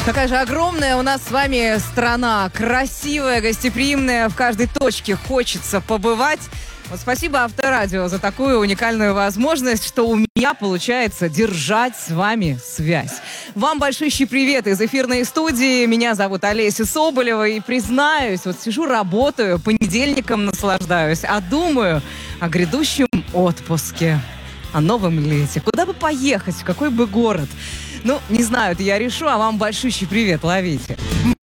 Какая же огромная у нас с вами страна, красивая, гостеприимная, в каждой точке хочется побывать. Вот спасибо Авторадио за такую уникальную возможность, что у меня получается держать с вами связь. Вам большущий привет из эфирной студии. Меня зовут Олеся Соболева. И признаюсь, вот сижу, работаю, понедельником наслаждаюсь, а думаю о грядущем отпуске, о новом лете. Куда бы поехать, в какой бы город? Ну, не знаю, это я решу, а вам большущий привет, ловите.